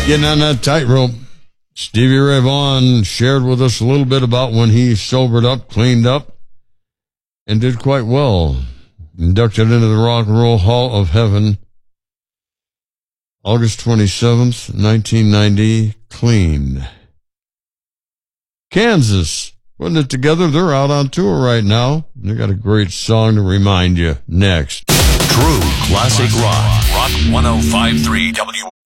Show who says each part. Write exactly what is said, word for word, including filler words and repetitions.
Speaker 1: Getting on that tightrope. Stevie Ray Vaughan shared with us a little bit about when he sobered up, cleaned up, and did quite well. Inducted into the Rock and Roll Hall of Heaven August twenty-seventh, nineteen ninety, clean. Kansas, putting it together. They're out on tour right now. They got a great song to remind you. Next.
Speaker 2: True Classic Rock. Rock one oh five point three W